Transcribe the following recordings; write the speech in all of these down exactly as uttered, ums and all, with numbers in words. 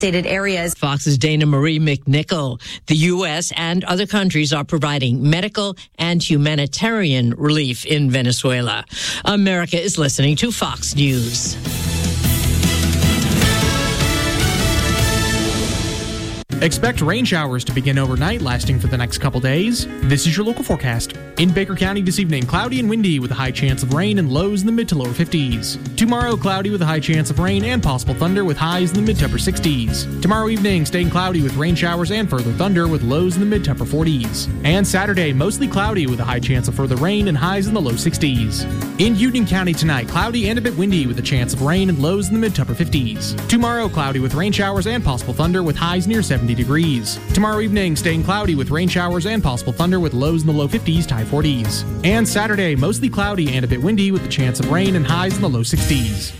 Stated areas. Fox's Dana Marie McNichol. The U S and other countries are providing medical and humanitarian relief in Venezuela. America is listening to Fox News. Expect rain showers to begin overnight, lasting for the next couple days. This is your local forecast. In Baker County this evening, cloudy and windy with a high chance of rain and lows in the mid to lower fifties. Tomorrow, cloudy with a high chance of rain and possible thunder with highs in the mid to upper sixties. Tomorrow evening, staying cloudy with rain showers and further thunder with lows in the mid to upper forties. And Saturday, mostly cloudy with a high chance of further rain and highs in the low sixties. In Union County tonight, cloudy and a bit windy with a chance of rain and lows in the mid to upper fifties. Tomorrow, cloudy with rain showers and possible thunder with highs near seventy degrees. Tomorrow evening, staying cloudy with rain showers and possible thunder with lows in the low fifties to high forties. And Saturday, mostly cloudy and a bit windy with a chance of rain and highs in the low sixties.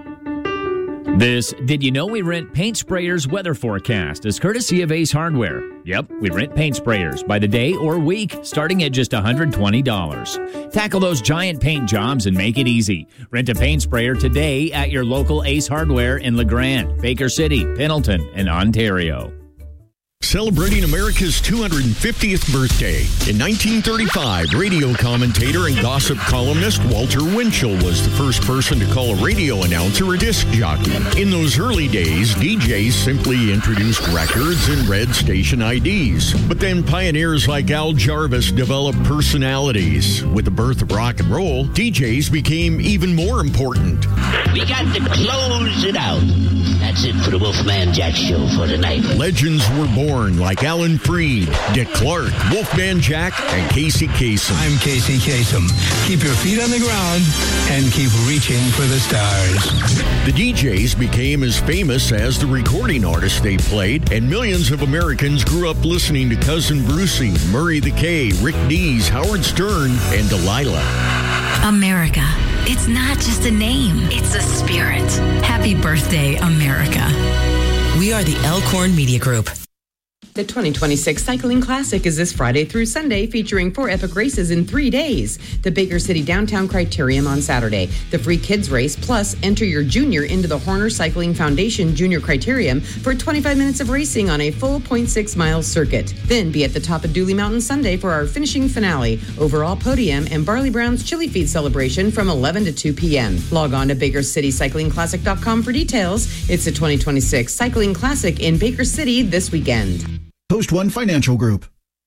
This Did You Know We Rent Paint Sprayers weather forecast is courtesy of Ace Hardware. Yep, we rent paint sprayers by the day or week, starting at just one hundred twenty dollars. Tackle those giant paint jobs and make it easy. Rent a paint sprayer today at your local Ace Hardware in LeGrand, Baker City, Pendleton, and Ontario. Celebrating America's two hundred fiftieth birthday. In nineteen thirty-five, radio commentator and gossip columnist Walter Winchell was the first person to call a radio announcer a disc jockey. In those early days, D Js simply introduced records and read station I Ds. But then pioneers like Al Jarvis developed personalities. With the birth of rock and roll, D Js became even more important. We got to close it out. That's it for the Wolfman Jack Show for tonight. Legends were born like Alan Freed, Dick Clark, Wolfman Jack, and Casey Kasem. I'm Casey Kasem. Keep your feet on the ground and keep reaching for the stars. The D Js became as famous as the recording artists they played, and millions of Americans grew up listening to Cousin Brucey, Murray the K, Rick Dees, Howard Stern, and Delilah. America. It's not just a name, it's a spirit. Happy birthday, America. We are the Elkhorn Media Group. The twenty twenty-six Cycling Classic is this Friday through Sunday, featuring four epic races in three days. The Baker City Downtown Criterium on Saturday, the free kids race, plus enter your junior into the Horner Cycling Foundation Junior Criterium for twenty-five minutes of racing on a full zero point six mile circuit. Then be at the top of Dooley Mountain Sunday for our finishing finale, overall podium, and Barley Brown's Chili Feed celebration from eleven to two p.m. Log on to baker city cycling classic dot com for details. It's the twenty twenty-six Cycling Classic in Baker City this weekend. Post One Financial Group.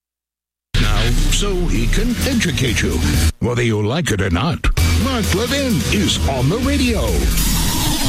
Now, so he can educate you, whether you like it or not. Mark Levin is on the radio.